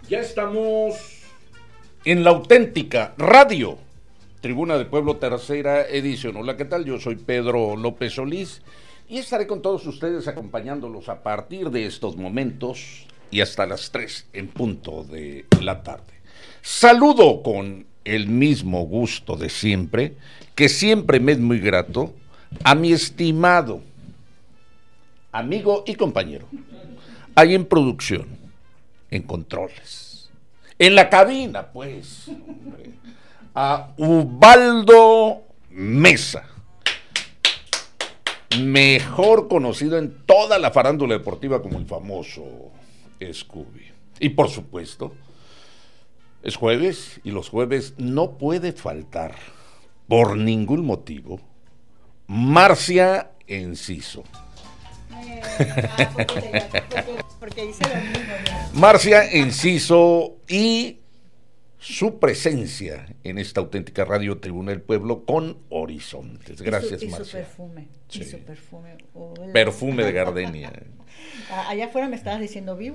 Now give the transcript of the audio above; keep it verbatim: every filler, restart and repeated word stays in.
Ya estamos en la auténtica radio, Tribuna del Pueblo, tercera edición. Hola, ¿qué tal? Yo soy Pedro López Solís y estaré con todos ustedes acompañándolos a partir de estos momentos y hasta las tres en punto de la tarde. Saludo con el mismo gusto de siempre, que siempre me es muy grato, a mi estimado amigo y compañero, ahí en producción, en controles, en la cabina, pues, hombre, a Ubaldo Mesa, mejor conocido en toda la farándula deportiva como el famoso Scooby. Y por supuesto, es jueves y los jueves no puede faltar, por ningún motivo, Marcia Enciso. Eh, ah, porque, porque, porque hice lo mismo. Ya. Marcia Enciso y su presencia en esta auténtica radio Tribuna del Pueblo con Horizontes. Gracias, y su, y Marcia. su perfume. Sí. Y su perfume. Hola. Perfume de gardenia. Allá afuera me estabas diciendo vivo.